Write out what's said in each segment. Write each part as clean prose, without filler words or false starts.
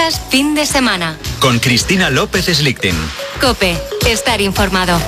Noticias fin de semana. Con Cristina López Slichting. COPE. Estar informado.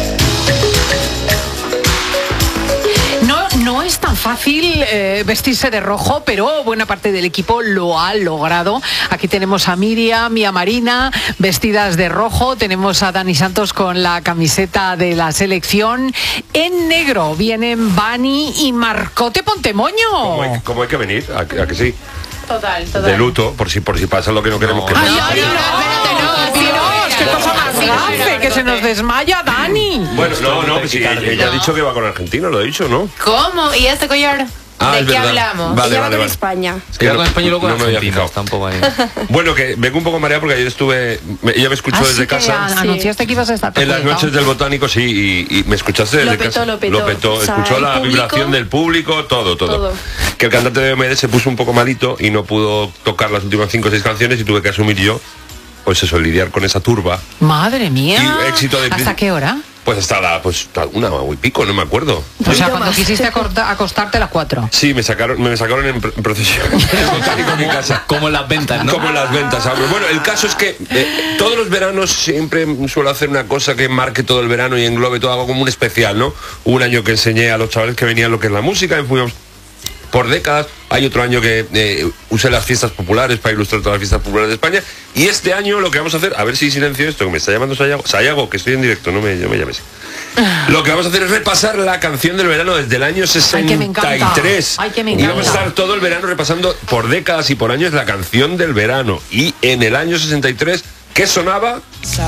No es tan fácil vestirse de rojo, pero buena parte del equipo lo ha logrado. Aquí tenemos a Miriam y a Marina vestidas de rojo. Tenemos a Dani Santos con la camiseta de la selección. En negro vienen Bani y Marcote Pontemoño. ¿Cómo hay que venir? ¿A que sí? Total. De luto, por si pasa lo que no queremos que pase. Ay, qué cosa más grave, que se nos desmaya Dani. Bueno, pues sí, ella ha dicho que va con Argentina, lo ha dicho, ¿no? ¿Cómo? ¿Y este collar? ¿De qué hablamos? Vale. España. Es que con España y luego no me había fijado tampoco ahí. Bueno, que vengo un poco mareado porque ayer ella me escuchó desde casa. Anunciaste que ibas a estar en las noches del Botánico, sí, y me escuchaste desde casa. Lo petó. O sea, escuchó la público, vibración del público, todo. Que el cantante de OMD se puso un poco malito y no pudo tocar las últimas 5 o 6 canciones y tuve que asumir yo, pues eso, lidiar con esa turba. Madre mía. Y éxito de ¿Hasta qué hora? Pues hasta una y pico, no me acuerdo. O sea, cuando quisiste acostarte a las 4. Sí, me sacaron en procesión el Botánico en mi casa. Como en las ventas, ¿no? Como en las ventas. Bueno, el caso es que todos los veranos siempre suelo hacer una cosa que marque todo el verano y englobe todo, algo como un especial, ¿no? Un año que enseñé a los chavales que venían lo que es la música, y fuimos por décadas. Hay otro año que usé las fiestas populares para ilustrar todas las fiestas populares de España. Y este año lo que vamos a hacer, a ver si silencio esto, que me está llamando Sayago, que estoy en directo, no me llames. Lo que vamos a hacer es repasar la canción del verano desde el año 63. Y vamos a estar todo el verano repasando por décadas y por años la canción del verano. Y en el año 63, ¿qué sonaba?